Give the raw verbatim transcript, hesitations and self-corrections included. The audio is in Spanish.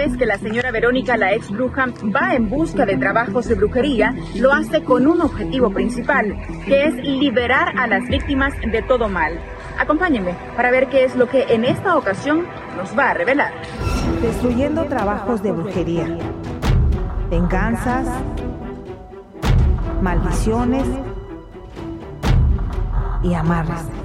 vez que la señora Verónica, la ex bruja, va en busca de trabajos de brujería, lo hace con un objetivo principal, que es liberar a las víctimas de todo mal. Acompáñenme para ver qué es lo que en esta ocasión nos va a revelar. Destruyendo trabajos de brujería, venganzas, maldiciones y amarres.